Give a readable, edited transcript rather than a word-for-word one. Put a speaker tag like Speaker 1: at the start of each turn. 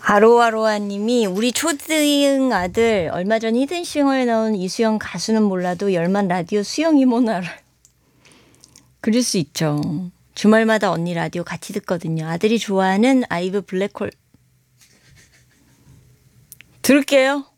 Speaker 1: 아로아로아님이 우리 초등 아들 얼마 전 히든싱어에 나온 이수영 가수는 몰라도 열만 라디오 수영 이모는 알아요. 그럴 수 있죠. 주말마다 언니 라디오 같이 듣거든요. 아들이 좋아하는 아이브 블랙홀 들을게요.